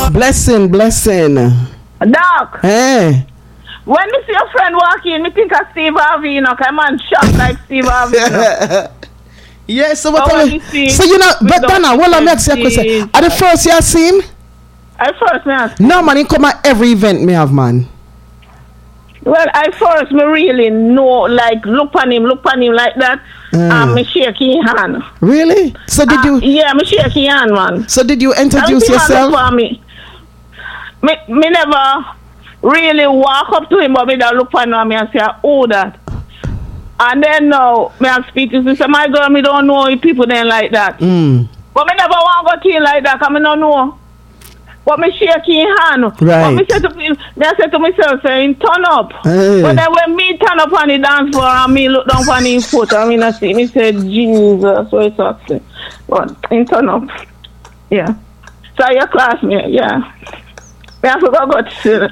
Blessing. Doc. Hey. When you see your friend walk in, me think of Steve Harvey, you know, 'cause man shot like Steve Harvey, you know. Yeah, so what So are when you? you see- So you know, we but don't Donna, well, I'm ask you a question. see- Are the first you have seen? I first, man. No, man, he come at every event me have, man. Well, I first me really know, like, look on him like that, and me shake his hand. Really? So did you? Yeah, me shake his hand, man. So did you introduce Everything I yourself? look for me never really walk up to him, but me don't look for him and say, oh, that. And then now, me I speak to him, say, my girl, me don't know if people then like that. But me never want to go to him like that, because me don't know. But me shake his hand. Right. But me say to him, I said to myself, saying, turn up. Hey. But then when me turn up on the dance floor and me look down on his foot, I mean, I see, me say, Jesus, what is that? But he turn up. Yeah. So your classmate, yeah. Me have to go to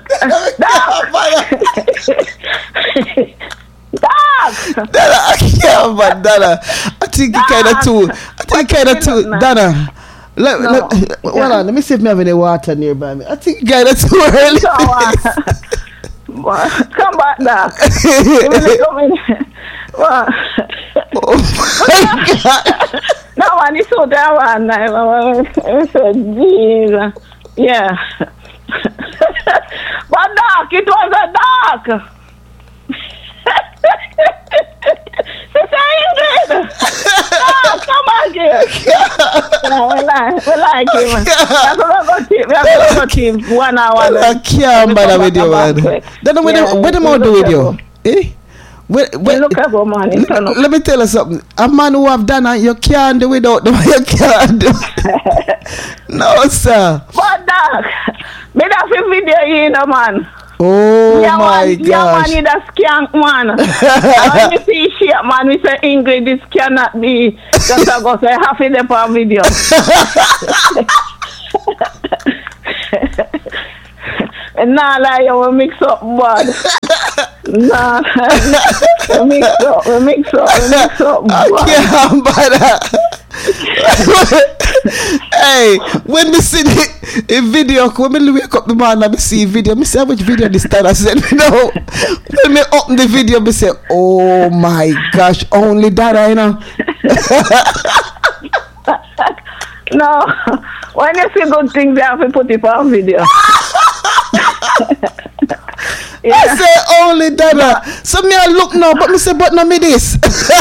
Dog! Donna, yeah, man, Donna. I think you kind of too. Donna. Hold on, let me see if I have any water nearby me. I think you kind of too early. Come back, Doc. Come in. What? Oh my God. No one is so down one night. I said, Jesus. Yeah. But Doc, it was a Doc. Sister Ingrid. Doc, come back here. No, we like him. We have to go team 1 hour. I can't bother with you, man. Then what them all do with you? Eh? Look at go, man. Let me tell you something. A man who have done it, you can't do without them. You can't do. No, sir. But Doc, me that video you know, man. Oh yeah, my gosh. Yeah, man, you that skank, man. And when you see shit, man, we say, Ingrid, this cannot be. Just I go say, half of them on video. And now, like, you will mix up, bud. Nah, we mix up, I can't bother. Hey, when me see the video, when me wake up the morning and me see video, me say which video this time. I said, no. When me open the video, me say, oh my gosh, only that, you know. No, when you see good things, they have to put it on video. Yeah. I say only that. So me I look now, but me say, but no me this.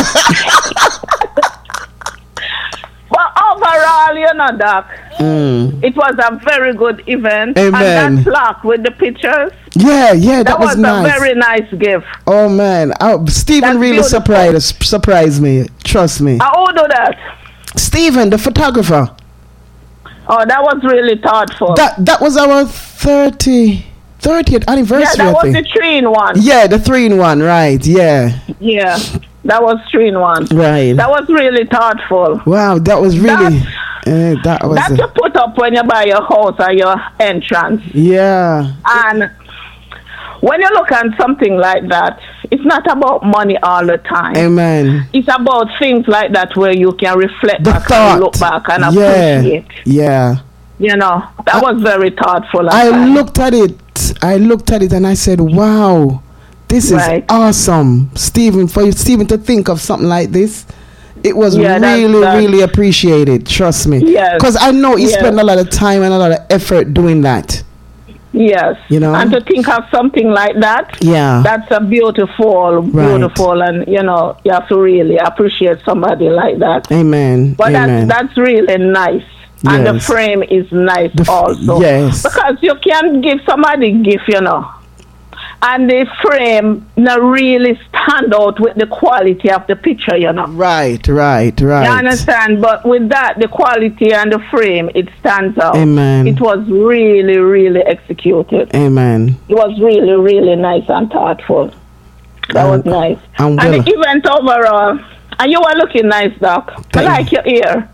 But overall, you know, Doc, it was a very good event. Amen. And that plaque with the pictures. Yeah, that was nice. A very nice gift. Oh man, Stephen That's really beautiful. surprised me. Trust me. Who do that? Stephen, the photographer. Oh, that was really thoughtful. That was our 30th anniversary. Yeah, that I was think. the 3-in-1. Yeah, the 3-in-1, right? Yeah. Yeah, that was 3-in-1. Right. That was really thoughtful. Wow, that was really. That was. That you put up when you buy your house or your entrance. Yeah. And when you look at something like that, it's not about money all the time. Amen. It's about things like that where you can reflect The back thought. and look back and appreciate. Yeah. You know, that was very thoughtful. I looked at it and I said, wow, this is awesome. Stephen, for Stephen to think of something like this, it was really appreciated. Trust me. Yes. Because I know he spent a lot of time and a lot of effort doing that. Yes. You know? And to think of something like that, that's a beautiful, and, you know, you have to really appreciate somebody like that. Amen. But Amen. that's really nice. And the frame is nice also. Yes. Because you can give somebody a gift, you know. And the frame not really stand out with the quality of the picture, you know. Right. You understand? But with that, the quality and the frame, it stands out. Amen. It was really executed. Amen. It was really nice and thoughtful. That was nice. And the event overall, and you were looking nice, Doc. I like your ear.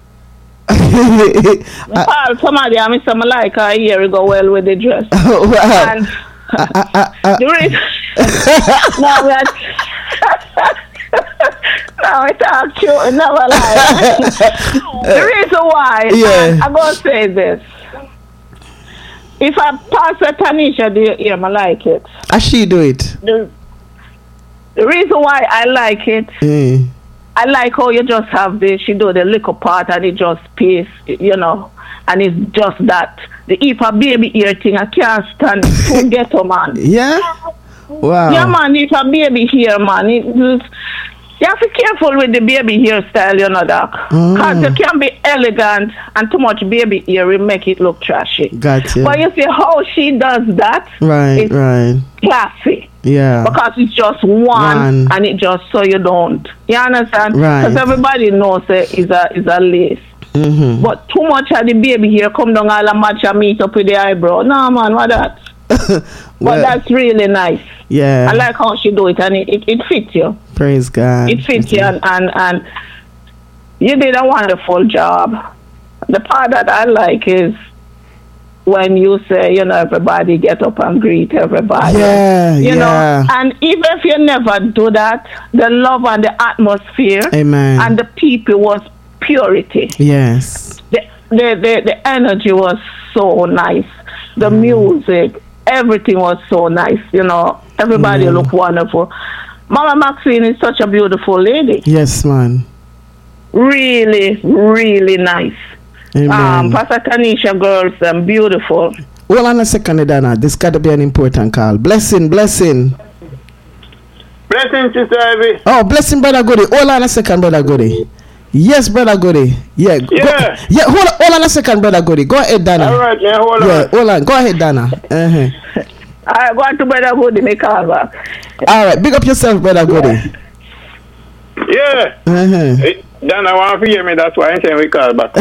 Somebody I miss some like a year ago well with the dress. Wow. And the reason no, it's actually never lie. The reason why I'm gonna say this. if I pass a Tanisha, do you hear me like it? How she do it? The reason why I like it, I like how you just have she do the little part and it just pays, you know, and it's just that. The if a baby ear thing, I can't stand to ghetto, man. Yeah? Wow. Yeah, man, if a baby here, man, you have to be careful with the baby hairstyle, you know, Doc. Because you can be elegant and too much baby hair will make it look trashy. Gotcha. But you see how she does that? Right, right. Classy. Yeah. Because it's just one and it just so you don't. You understand? Right. Because everybody knows it is a lace. Mm-hmm. But too much of the baby hair come down all a match and meet up with the eyebrow. No, man, what that? But that's really nice. Yeah. I like how she do it and it fits you. Praise God. It fits you and you did a wonderful job. The part that I like is when you say, you know, everybody get up and greet everybody. Yeah, you know, and even if you never do that, the love and the atmosphere Amen. And the people was purity. Yes. The energy was so nice. The music, everything was so nice, you know. Everybody looked wonderful. Mama Maxine is such a beautiful lady. Yes, man. Really, really nice. Amen. Pastor Tanisha girls, beautiful. Hold on a second, Dana. This got to be an important call. Blessing. Blessing, Sister Ivy. Oh, blessing, Brother Goody. Hold on a second, Brother Goody. Yes, Brother Goody. Yeah. Yeah. Hold on a second, Brother Goody. Go ahead, Dana. All right, man. Hold on. Go ahead, Dana. I go to Brother Goody, make call back. All right. Big up yourself, Brother Goody. Yeah. Hey, Dana, I want to hear me. That's why I'm saying we call back.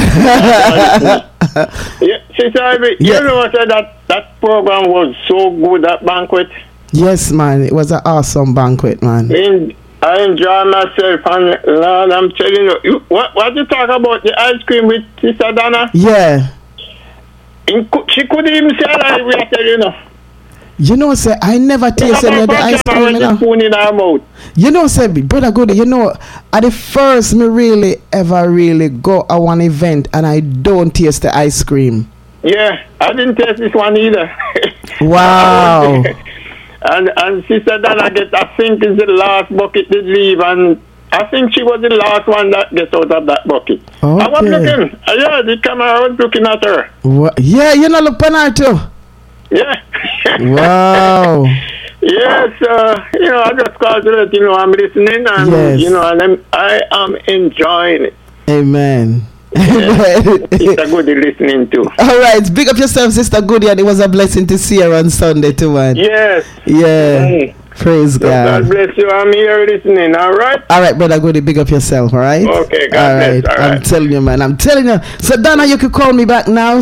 Yeah, Sister Ivy, you know that program was so good, that banquet? Yes, man. It was an awesome banquet, man. I enjoy myself, and Lord, I'm telling you, what you talk about the ice cream with Sister Dana? Yeah. She couldn't even say that, we are telling you now. You know, say I never tasted any of the ice cream. You know, say Brother Goody, you know, at the first me really go to one event and I don't taste the ice cream. Yeah, I didn't taste this one either. Wow. and Sister Dana I think is the last bucket to leave, and I think she was the last one that gets out of that bucket. Okay. I was looking. Yeah, the camera was looking at her. Yeah, you know, look at her too. Yeah. Wow. Yes, you know, I just called to let you know I'm listening, and you know, and I am enjoying it. Amen. Yes. Sister Goody listening too. All right, big up yourself, Sister Goody, and it was a blessing to see her on Sunday too, man. Yes. Yeah. Praise God. God bless you. I'm here listening. All right. All right, Brother Goody, big up yourself. All right. Okay. God bless. All right. I'm telling you, man. I'm telling you. So Dana, you can call me back now.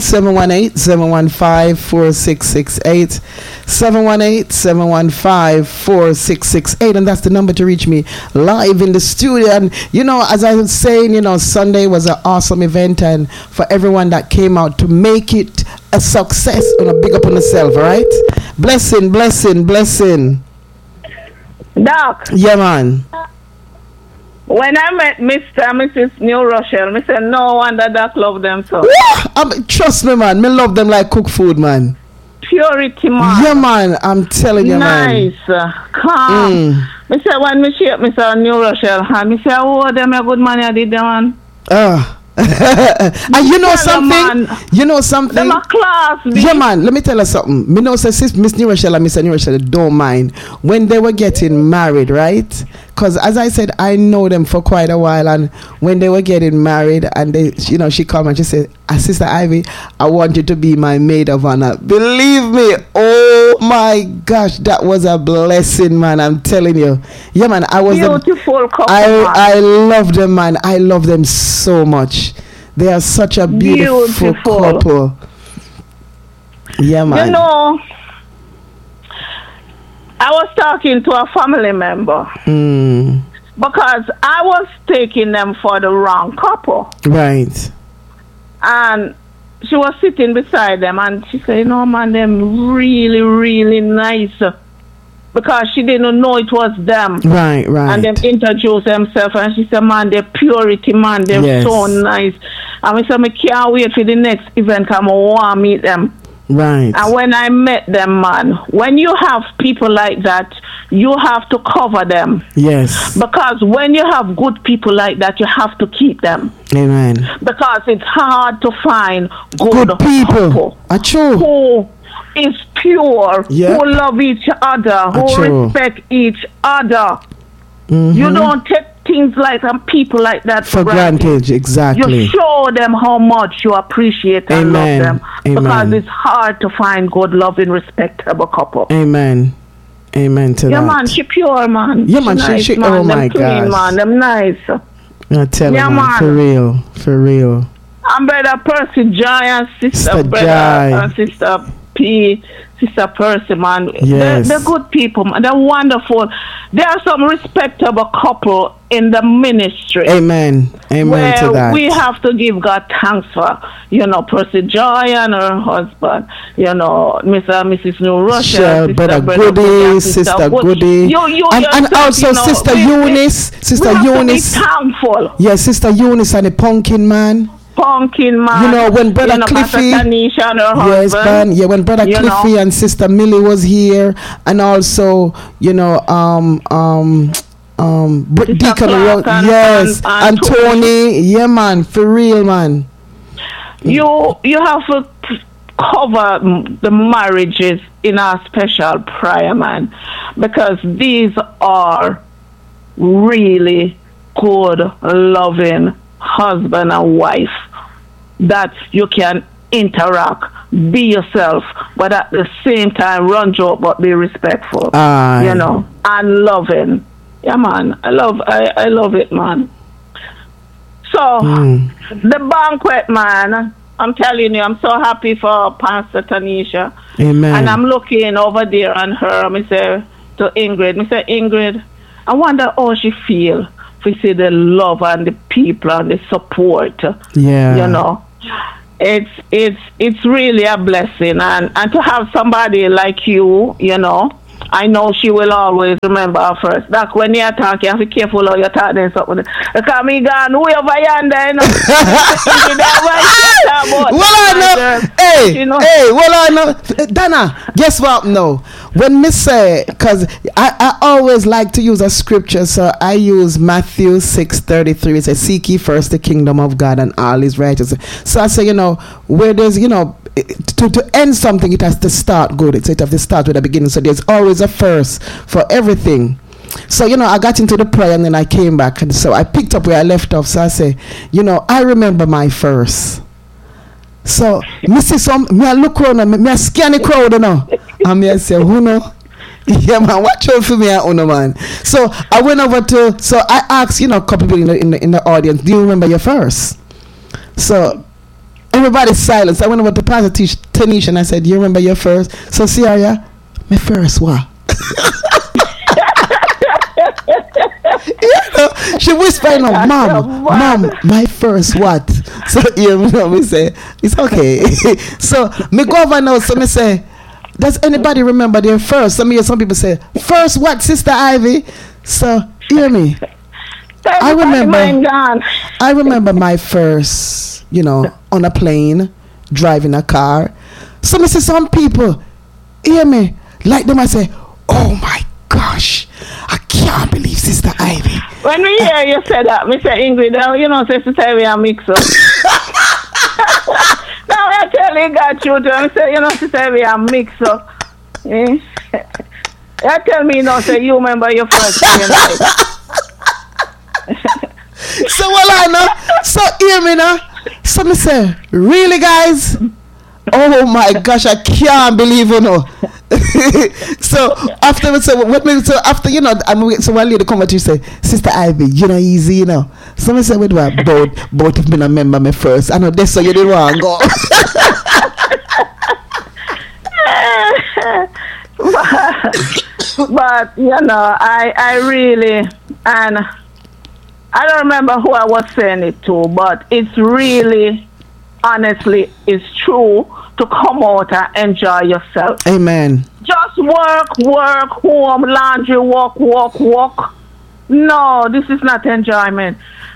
718-715-4668. 718-715-4668, and that's the number to reach me live in the studio. And you know, as I was saying, you know, Sunday was an awesome event, and for everyone that came out to make it a success, you know, big up on yourself. All right. Blessing. Doc. Yeah, man. When I met Mr. and Mrs. New Rochelle, I said, no wonder Doc love them so. Trust me, man. Me love them like cook food, man. Purity, man. Yeah, man. I'm telling you, man. Nice. Calm. I said, when me shake Mr. New Rochelle hand, I said, oh, them a good man, I did them, man. And you know something? You know something? Them a class, yeah, man. Let me tell you something. Me know say Miss New Rochelle and Mr. New Rochelle don't mind when they were getting married, right? Because as I said, I know them for quite a while, and when they were getting married, and they, you know, she come and she said, Sister Ivy, I want you to be my maid of honor. Believe me, oh my gosh, that was a blessing, man. I'm telling you. Yeah, man. I was beautiful couple. I love them, man. I love them so much. They are such a beautiful couple. Yeah, man. You know, I was talking to a family member because I was taking them for the wrong couple. Right. And she was sitting beside them, and she said, you know, man, them really, really nice. Because she didn't know it was them. Right. And them introduced themselves, and she said, man, they're purity, man. They're so nice. And we said, I can't wait for the next event. I want to meet them. Right. And when I met them, man, when you have people like that, you have to cover them. Yes. Because when you have good people like that, you have to keep them. Amen. Because it's hard to find good people. True. Who is pure, yeah. who love each other, who respect each other. Mm-hmm. You don't take things like people like that for granted. Exactly. You show them how much you appreciate and love them. Because it's hard to find good, loving, respectable couple. Amen. Amen to that. Yeah, man, she pure, man. Yeah, man, she man. Oh my God, man, them nice. I tell you, man, for real. I'm Brother Percy Joy and Sister Brother and Sister P, Sister Percy, man. Yes. They're good people, man. They're wonderful. There are some respectable couple in the ministry. Amen. Amen to that. We have to give God thanks for, Percy Joy and her husband, Mr. and Mrs. New Russia, Brother Goody, Sister Goody, and also Sister Eunice. Sister Eunice. We have to be thankful. Yes, Sister Eunice and the Pumpkin Man. When Brother Cliffy, yes, man, yeah, when Brother Cliffy and Sister Millie was here, and also, Deacon, yes, and Tony, yeah, man, for real, man. You have to cover the marriages in our special prayer, man, because these are really good, loving husband and wife that you can interact, be yourself, but at the same time run joke but be respectful, and loving. Yeah, man, I love it, man. So the banquet, man, I'm telling you, I'm so happy for Pastor Tanisha. Amen. And I'm looking over there on her. I say to Ingrid, I wonder how she feel. We see the love and the people and the support. Yeah. It's really a blessing, and to have somebody like you, I know she will always remember her first. That's when you talk, you have to be careful how you talk then something. Because me gone way over yonder, I know. Dana, guess what? No. When me say, because I always like to use a scripture, so I use Matthew 6:33. It says, "Seek ye first the kingdom of God and all his righteousness." So I say, where there's, to end something, it has to start good. It has to start with a beginning. So there's always a first for everything. So, I got into the prayer and then I came back. And so I picked up where I left off. So I say, I remember my first. So, me look around, me scan the crowd, and me say, who know? Yeah, man, watch out for me, man. So I went over so I asked, a couple people in the audience, do you remember your first? So everybody's silent. I went over to Pastor Tanisha and I said, do you remember your first? So Sierra, my first what? She whispered, Mom, my first what? So me say, it's okay. So me go over now, so me say, does anybody remember their first? Some people say, first what, Sister Ivy? So hear me. I remember my first, on a plane, driving a car. So me say, some people, hear me, like them, I say, oh my gosh, I can't believe Sister Ivy. When we hear you say that, Mr. Ingrid, Sister Ivy and mix up. Now I tell you, got you to say, Sister Ivy and mix up. You tell me, say you remember your first day. So well, I know. So hear me now. So me say, really, guys? Oh my gosh, I can't believe So after so after so one lady come to say, Sister Ivy, easy, So me say, wait, both of me remember me first. I know that's so you didn't want to go. but I really, and I don't remember who I was saying it to, but it's really, honestly, it's true to come out and enjoy yourself. Amen. Just work, home, laundry, walk. No, this is not enjoyment.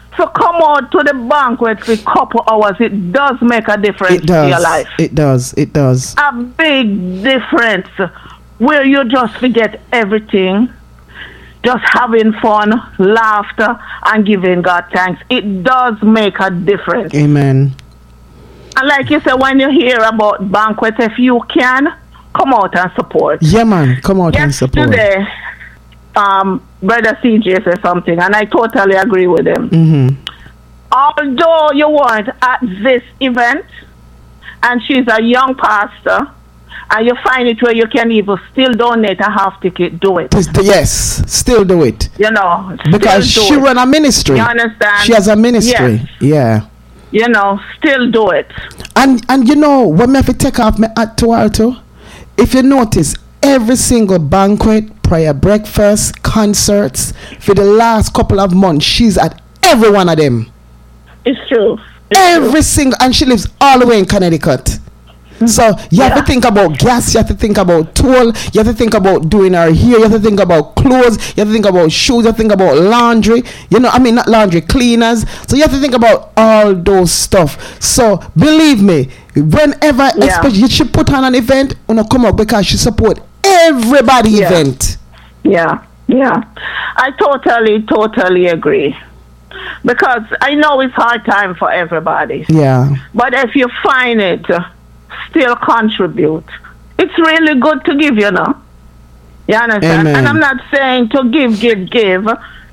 So come out to the banquet for a couple hours. It does make a difference to your life. It does. It does. A big difference where you just forget everything, just having fun, laughter, and giving God thanks. It does make a difference. Amen. And like you said, when you hear about banquets, if you can, come out and support. Yeah, man. Come out and support. Yesterday, Brother CJ said something, and I totally agree with him. Mm-hmm. Although you weren't at this event, and she's a young pastor, and you find it where you can even still donate a half ticket, do it. Yes, still do it. You know, because she run a ministry. You understand? She has a ministry. Yes. Yeah. You know, still do it. And you know, when me have to take off my hat to her too, if you notice, every single banquet, prayer breakfast, concerts, for the last couple of months, she's at every one of them. It's true. Every single, and she lives all the way in Connecticut. So you have to think about gas, you have to think about toll, you have to think about doing her hair, you have to think about clothes, you have to think about shoes, you have to think about laundry, not laundry, cleaners. So you have to think about all those stuff. So believe me, whenever, especially you should put on an event, come up because she support everybody event. Yeah. I totally agree. Because I know it's hard time for everybody. Yeah. But if you find it, still contribute. It's really good to give, you know. You understand? Amen. And I'm not saying to give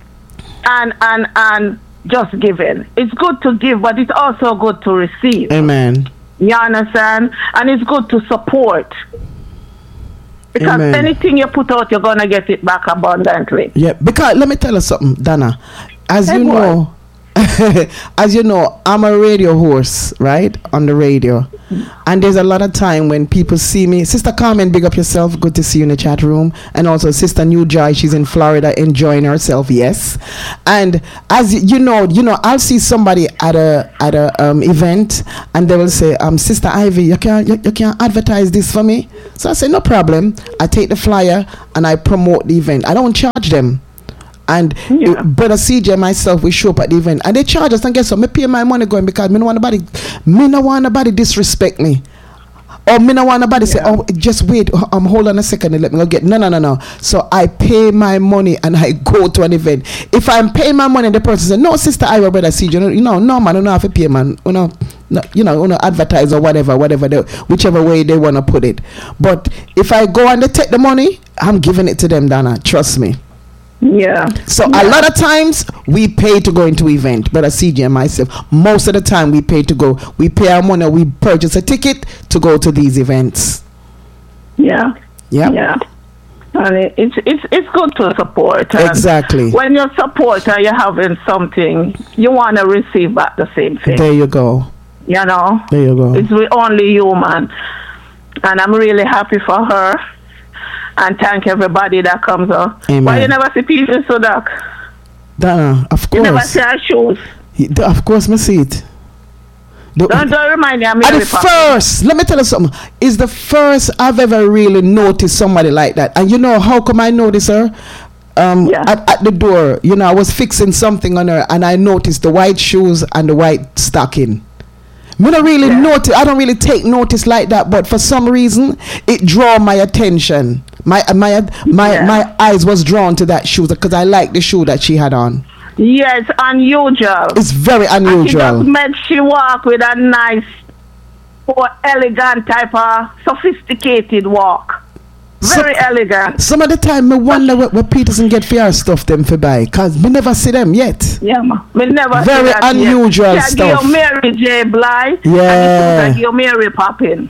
and just give in. It's good to give, but it's also good to receive. Amen. You understand? And it's good to support. Because anything you put out, you're going to get it back abundantly. Yeah, because let me tell you something, Dana. As you know, I'm a radio host, right? On the radio. And there's a lot of time when people see me. Sister Carmen, big up yourself. Good to see you in the chat room. And also Sister New Joy, she's in Florida enjoying herself. Yes. And as you know, I'll see somebody at a event and they will say, Sister Ivy, you can advertise this for me. So I say, no problem. I take the flyer and I promote the event. I don't charge them. And Brother CJ myself, we show up at the event and they charge us, and guess what? Me pay my money going because me no want nobody disrespect me. Or me no want nobody say, oh, just wait, hold on a second and let me go get. No. So I pay my money and I go to an event. If I'm paying my money and the person say, no, Sister Ira, Brother CJ, no man, I don't have to pay, man. Advertise or whatever, whichever way they want to put it. But if I go and they take the money, I'm giving it to them, Dana. Trust me. Yeah. So a lot of times we pay to go into event, but CJ and myself, most of the time we pay to go. We pay our money, we purchase a ticket to go to these events. Yeah. And it's good to support. Exactly. When you support and you're having something, you want to receive back the same thing. There you go. You know. There you go. It's only human, and I'm really happy for her. And thank everybody that comes up. Amen. Why you never see people so dark? Dana, of course. You never see her shoes. Of course, me see it. Don't remind me. Let me tell you something. It's the first I've ever really noticed somebody like that. And you know how come I noticed her? At the door, I was fixing something on her, and I noticed the white shoes and the white stocking. I don't really take notice like that, but for some reason it drew my attention. My eyes was drawn to that shoe because I like the shoe that she had on. Yeah, it's unusual. It's very unusual. And she just made she walk with a nice, or elegant type of sophisticated walk. Very elegant. Some of the time, I wonder where Peterson get for stuff them for buy, because we never see them yet. Yeah, man. We never very see that unusual yet. stuff. Give Mary J. Blige. Yeah. And give Mary Poppin.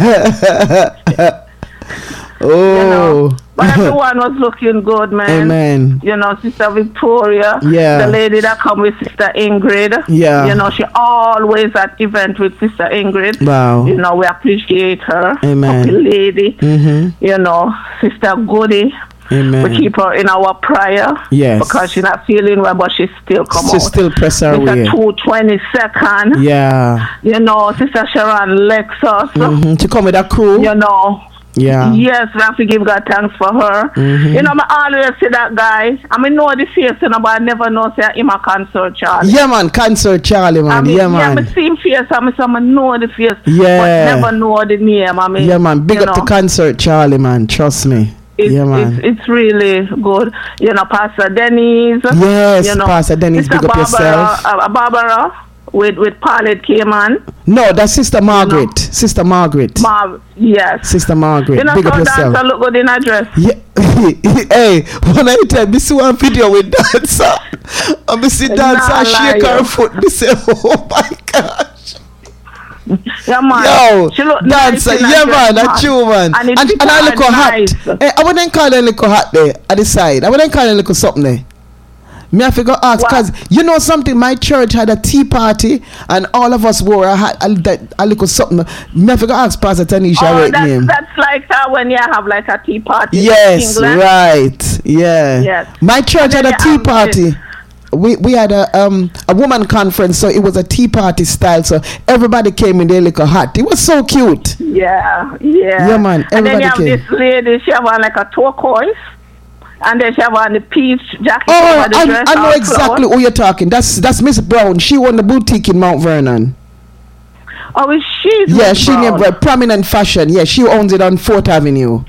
Oh. But everyone was looking good, man. Amen. Sister Victoria. Yeah. The lady that come with Sister Ingrid. Yeah. She always at event with Sister Ingrid. Wow. We appreciate her. Amen. Happy lady. Mm-hmm. Sister Goody. Amen. We keep her in our prayer. Yes. Because she's not feeling well, but she still come out. She still press her way. Sister 222nd. Yeah. Sister Sharon Lexus. Mm-hmm. She come with a crew. Yeah. Yes, we have to give God thanks for her. Mm-hmm. You know, I always see that guy. I mean, know the face, you know, but I never know say him a Cancer Charlie. Yeah, man, Cancer Charlie, man. I mean, yeah, man. I see him face, I know the face, yeah. but never know the name. I mean, yeah, man. Big up to Cancer Charlie, man. Trust me. Yeah, man. It's really good. You know, Pastor Denise. Yes, you know, Pastor Denise, big up yourself. Barbara with Paulette came on. No, that's Sister Margaret. You know? Sister Margaret. Yes. Sister Margaret. You know, big so up yourself. Dancer look good in a dress. Yeah. Hey, when I tell me see one video with Dancer, I see Dancer shake her foot. Me say, oh my gosh. Yeah, man. Yo, she look Dancer, nice yeah, man, that's true, man. And I look nice. hot. Hey, I wouldn't call her little hot there at the side. I wouldn't call her little something there. Me have to go ask, because you know something, my church had a tea party and all of us wore a little something. Me have to go ask Pastor Tanisha name. That's like when you have like a tea party. Yes, in England. right. Yeah. Yes. My church had a tea party. We had a woman conference, so it was a tea party style. So everybody came in there like a hot. It was so cute. Yeah. Yeah, man. Everybody and then you have came. this lady, she have on like a turquoise. And then she have on the peach jacket. Oh, I know exactly who you're talking. That's Miss Brown. She won the boutique in Mount Vernon. Oh, is she? Yeah, she named Prominent Fashion. Yeah, she owns it on 4th Avenue.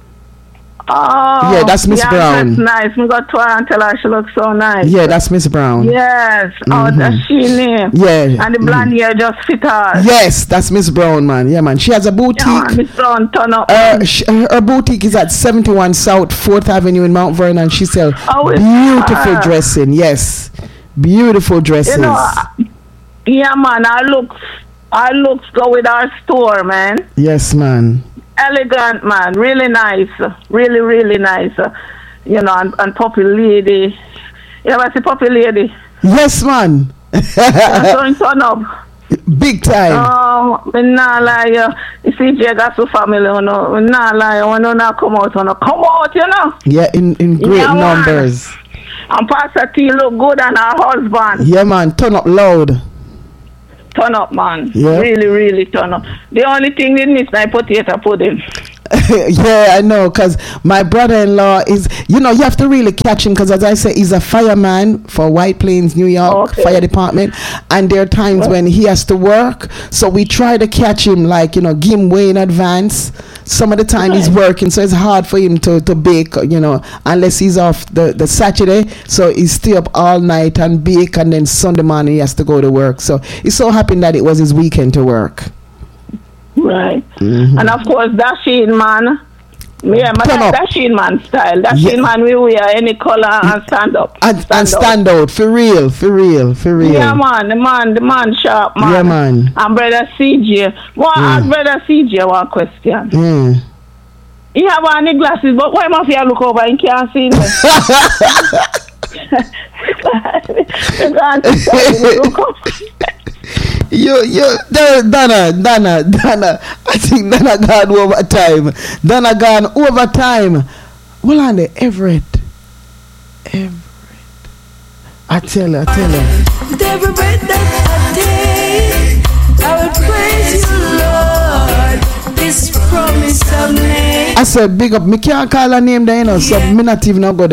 Oh, yeah, that's Miss Brown. That's nice. We got to her and tell her she looks so nice. Yeah, that's Miss Brown. Yes. Oh, that's she name. Yeah. And the blonde hair just fit her. Yes, that's Miss Brown, man. Yeah, man. She has a boutique. Yeah, Miss Brown, turn up. Her boutique is at 71 South 4th Avenue in Mount Vernon. She sells beautiful dressing. Yes, beautiful dresses. You know, yeah, man. I looks go with our store, man. Yes, man. Elegant, man. Really nice. Really, really nice. You know, and Puppy Lady. You ever see Puppy Lady? Yes, man. Turn up. Big time. Me nah lie. You see, Jay got so family, you know. Me nah lie. When you not come out, you know. Yeah, in great numbers. And Pastor T look good and her husband. Yeah, man. Turn up loud. Turn up, man. Yeah. Really, really turn up. The only thing they miss is potato pudding. Yeah, I know, because my brother-in-law is, you know, you have to really catch him, because as I say, he's a fireman for White Plains, New York, fire department, and there are times when he has to work, so we try to catch him, like, you know, give him way in advance. Some of the time he's working, so it's hard for him to bake, you know, unless he's off the Saturday, so he stay up all night and bake, and then Sunday morning he has to go to work. So he's so happy that it was his weekend to work. Right. And of course, Dasheen man. Yeah, Dasheen man style. Dasheen man, we wear any color and stand up. And stand out. For real. Yeah, man. The man sharp, man. Yeah, man. And brother CJ. Ask brother CJ one question. He have on the glasses, but why must you look over and can't see me? Donna. I think Donna gone overtime. Donna gone overtime. Well, on the Everett. I tell her. With every breath that I take, I will praise you, Lord. This promise I've made. I said, big up. Me can't call her name there, you know, so me not even go